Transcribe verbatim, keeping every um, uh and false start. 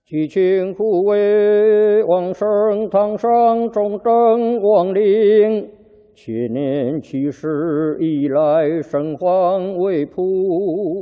祈请护卫往生堂上众正亡灵，千年七世以来圣皇为仆。